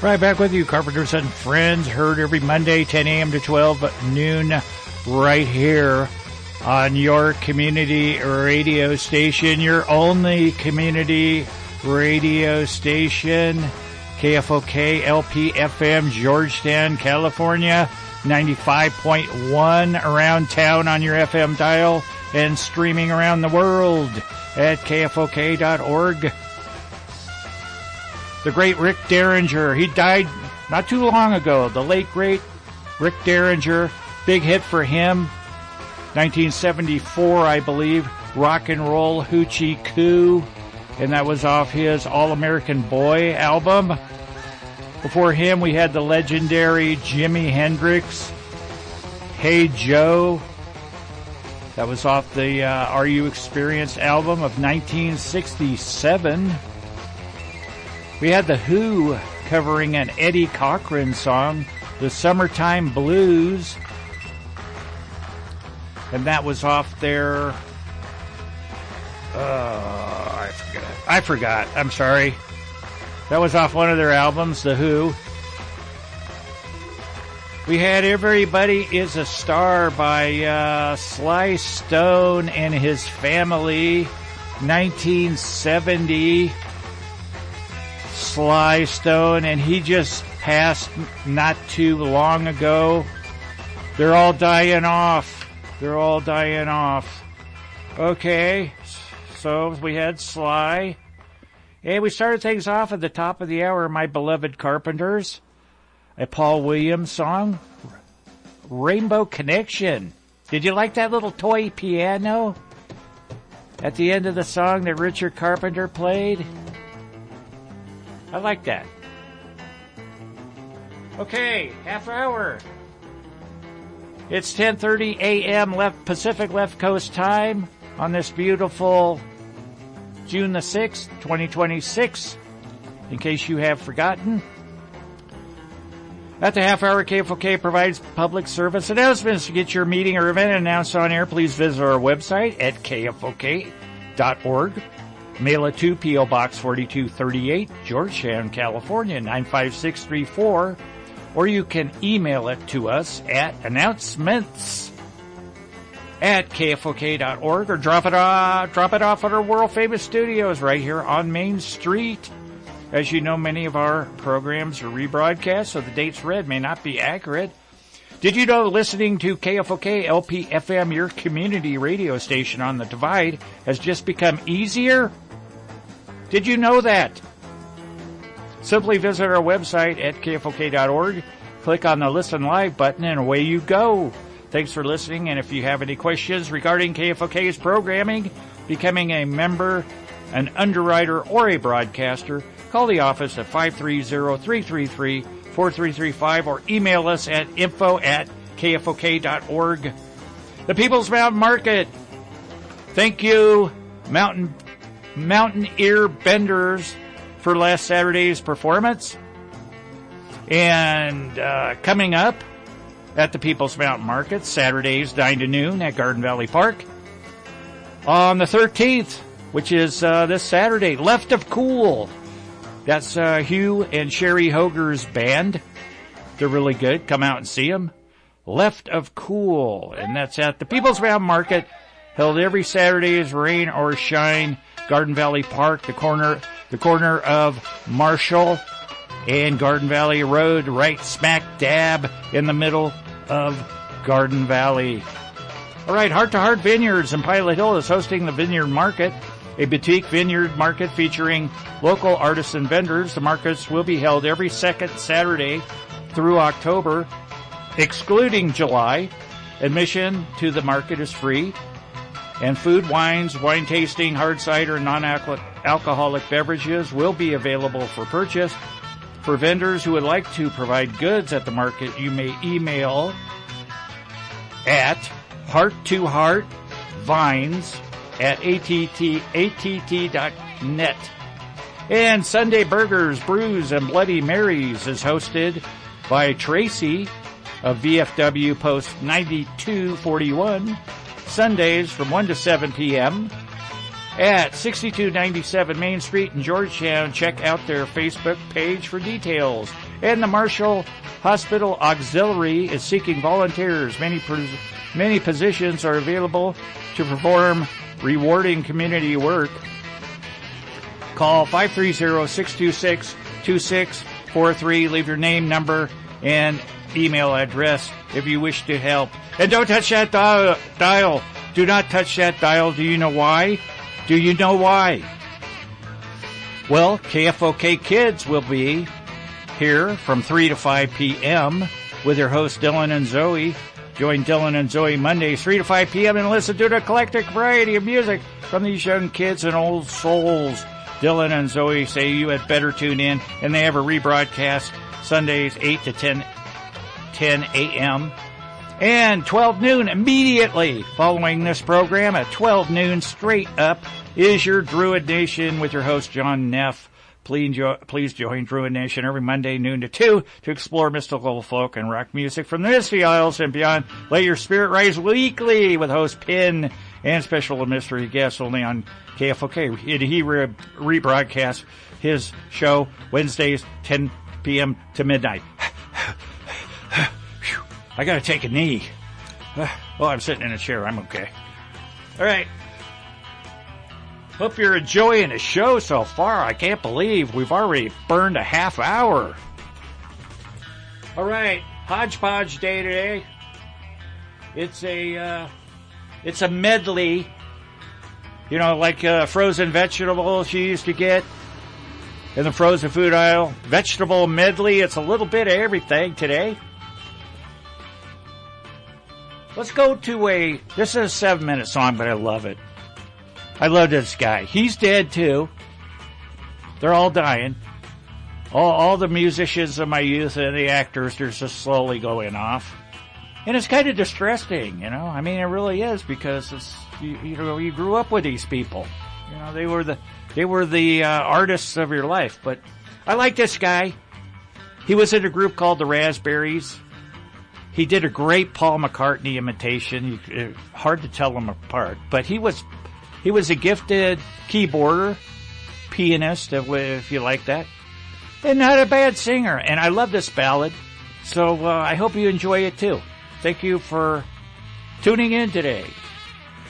Right back with you, Carpenters and Friends. Heard every Monday, 10 a.m. to 12 noon, right here on your community radio station, your only community radio station, KFOK LP FM, Georgetown, California, 95.1 around town on your FM dial, and streaming around the world at KFOK.org. The great Rick Derringer, he died not too long ago. The late, great Rick Derringer, big hit for him, 1974, I believe, Rock and Roll Hoochie Coo, and that was off his All-American Boy album. Before him, we had the legendary Jimi Hendrix, Hey Joe. That was off the Are You Experienced album of 1967. We had The Who covering an Eddie Cochran song, The Summertime Blues. And that was off their... I forgot. I'm sorry. That was off one of their albums, The Who. We had Everybody Is a Star by Sly Stone and His Family, 1970. Sly Stone, and he just passed not too long ago. They're all dying off. Okay, so we had Sly. And we started things off at the top of the hour, My Beloved Carpenters. A Paul Williams song, Rainbow Connection. Did you like that little toy piano at the end of the song that Richard Carpenter played? I like that. Okay, half hour. It's 10:30 a.m. Pacific Left Coast time on this beautiful June the 6th, 2026, in case you have forgotten. At the half hour, KFOK provides public service announcements. To get your meeting or event announced on air, please visit our website at kfok.org. Mail it to P.O. Box 4238, Georgetown, California, 95634. Or you can email it to us at announcements@kfok.org, or drop it off at our world-famous studios right here on Main Street. As you know, many of our programs are rebroadcast, so the dates read may not be accurate. Did you know listening to KFOK LP FM, your community radio station on the Divide, has just become easier? Did you know that? Simply visit our website at kfok.org, click on the Listen Live button, and away you go. Thanks for listening, and if you have any questions regarding KFOK's programming, becoming a member, an underwriter, or a broadcaster, call the office at 530-333-4335 or email us at info@kfok.org. The People's Mountain Market. Thank you, Mountain Ear Benders, for last Saturday's performance. And coming up at the People's Mountain Market, Saturdays 9 to noon at Garden Valley Park. On the 13th, which is this Saturday, Left of Cool. That's Hugh and Sherry Hoger's band. They're really good. Come out and see them. Left of Cool. And that's at the People's Mountain Market, held every Saturdays, rain or shine. Garden Valley Park, the corner of Marshall and Garden Valley Road, right smack dab in the middle of Garden Valley. All right, Heart to Heart Vineyards in Pilot Hill is hosting the Vineyard Market, a boutique vineyard market featuring local artisan vendors. The markets will be held every second Saturday through October, excluding July. Admission to the market is free. And food, wines, wine tasting, hard cider, and non-alcoholic beverages will be available for purchase. For vendors who would like to provide goods at the market, you may email at hearttovines@att.net. And Sunday Burgers, Brews, and Bloody Marys is hosted by Tracy of VFW Post 9241. Sundays from 1 to 7 p.m. at 6297 Main Street in Georgetown. Check out their Facebook page for details. And the Marshall Hospital Auxiliary is seeking volunteers. Many positions are available to perform rewarding community work. Call 530-626-2643. Leave your name, number, and email address if you wish to help. And don't touch that dial. Do not touch that dial. Do you know why? Do you know why? Well, KFOK Kids will be here from 3 to 5 p.m. with their hosts Dylan and Zoe. Join Dylan and Zoe Mondays 3 to 5 p.m. and listen to the eclectic variety of music from these young kids and old souls. Dylan and Zoe say you had better tune in, and they have a rebroadcast Sundays 8 to 10 a.m. and 12 noon immediately following this program at 12 noon straight up is your Druid Nation with your host John Neff. Please join Druid Nation every Monday noon to 2 to explore mystical folk and rock music from the Misty Isles and beyond. Let your spirit rise weekly with host Pin and special mystery guests only on KFOK. He rebroadcasts his show Wednesdays 10 p.m. to midnight. I gotta take a knee. Oh, I'm sitting in a chair. I'm okay. All right. Hope you're enjoying the show so far. I can't believe we've already burned a half hour. All right, Hodgepodge Day today. It's a medley. You know, like frozen vegetables you used to get in the frozen food aisle. Vegetable medley. It's a little bit of everything today. Let's go to this is a 7-minute song, but I love it. I love this guy. He's dead, too. They're all dying. All the musicians of my youth and the actors, they're just slowly going off. And it's kind of distressing, you know. I mean, it really is, because it's, you know, you grew up with these people. You know, they were the artists of your life. But I like this guy. He was in a group called the Raspberries. He did a great Paul McCartney imitation. Hard to tell them apart. But he was a gifted keyboarder, pianist, if you like that. And not a bad singer. And I love this ballad. So I hope you enjoy it too. Thank you for tuning in today.